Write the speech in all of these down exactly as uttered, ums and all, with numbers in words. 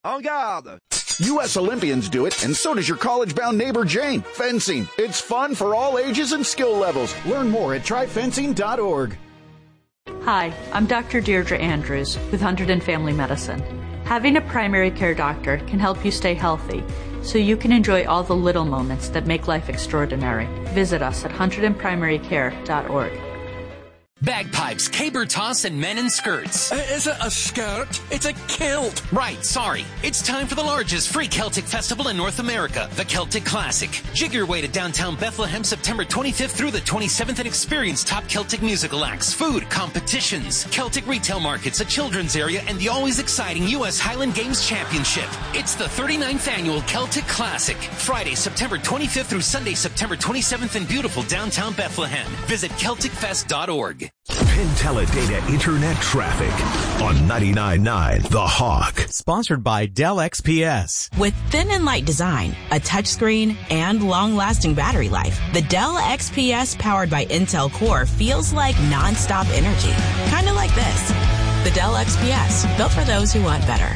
En garde! U S Olympians do it, and so does your college-bound neighbor Jane. Fencing. It's fun for all ages and skill levels. Learn more at try fencing dot org. Hi, I'm Doctor Deirdre Andrews with Hundred and Family Medicine. Having a primary care doctor can help you stay healthy, so you can enjoy all the little moments that make life extraordinary. Visit us at hundred and primary care dot org. Bagpipes, caber toss, and men in skirts. Uh, is it a skirt? It's a kilt. Right, sorry. It's time for the largest free Celtic festival in North America, the Celtic Classic. Jig your way to downtown Bethlehem September twenty-fifth through the twenty-seventh and experience top Celtic musical acts, food, competitions, Celtic retail markets, a children's area, and the always exciting U S Highland Games Championship. It's the thirty-ninth annual Celtic Classic. Friday, September twenty-fifth through Sunday, September twenty-seventh in beautiful downtown Bethlehem. Visit Celtic Fest dot org. Penteledata Internet Traffic on ninety-nine point nine The Hawk. Sponsored by Dell X P S. With thin and light design, a touchscreen, and long-lasting battery life, the Dell X P S powered by Intel Core feels like non-stop energy. Kind of like this. The Dell X P S, built for those who want better.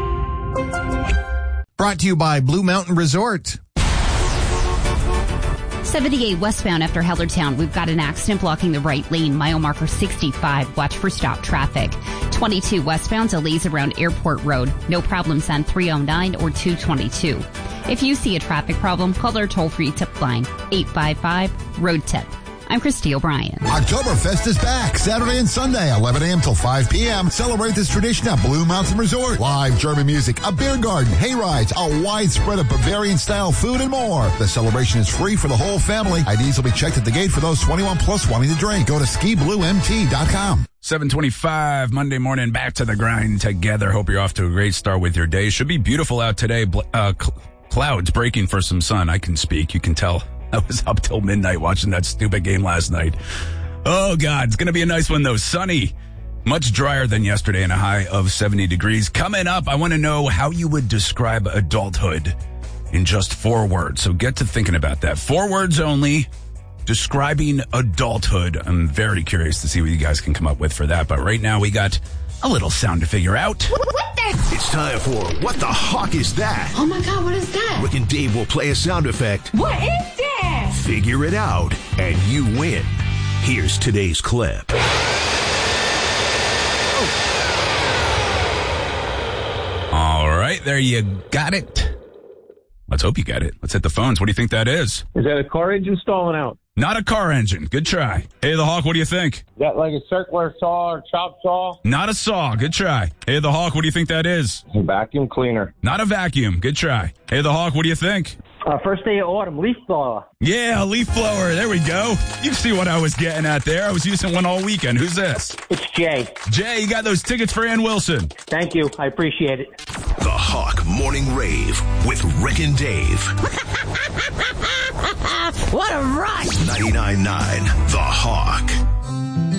Brought to you by Blue Mountain Resort. seventy-eight westbound after Hellertown. We've got an accident blocking the right lane. Mile marker sixty-five. Watch for stop traffic. twenty-two westbound delays around Airport Road. No problems on three oh nine or two twenty-two. If you see a traffic problem, call our toll-free tip line, eight five five, road tip. I'm Christy O'Brien. Oktoberfest is back Saturday and Sunday, eleven a.m. till five p.m. Celebrate this tradition at Blue Mountain Resort. Live German music, a beer garden, hay rides, a wide spread of Bavarian-style food, and more. The celebration is free for the whole family. I Ds will be checked at the gate for those twenty-one plus wanting to drink. Go to ski blue m t dot com. seven twenty-five Monday morning, back to the grind together. Hope you're off to a great start with your day. Should be beautiful out today. Uh, cl- clouds breaking for some sun. I can speak. You can tell. I was up till midnight watching that stupid game last night. Oh, God. It's going to be a nice one, though. Sunny. Much drier than yesterday and a high of seventy degrees. Coming up, I want to know how you would describe adulthood in just four words. So get to thinking about that. Four words only. Describing adulthood. I'm very curious to see what you guys can come up with for that. But right now, we got a little sound to figure out. What the? It's time for What the Hawk Is That? Oh, my God. What is that? Rick and Dave will play a sound effect. What is that? Figure it out, and you win. Here's today's clip. Oh. All right, there you got it. Let's hope you got it. Let's hit the phones. What do you think that is? Is that a car engine stalling out? Not a car engine. Good try. Hey, the Hawk, what do you think? Is that like a circular saw or chop saw? Not a saw. Good try. Hey, the Hawk, what do you think that is? A vacuum cleaner. Not a vacuum. Good try. Hey, the Hawk, what do you think? Uh, first day of autumn, leaf blower. Yeah, a leaf blower. There we go. You see what I was getting at there. I was using one all weekend. Who's this? It's Jay. Jay, you got those tickets for Ann Wilson. Thank you. I appreciate it. The Hawk Morning Rave with Rick and Dave. What a rush! ninety-nine point nine The Hawk.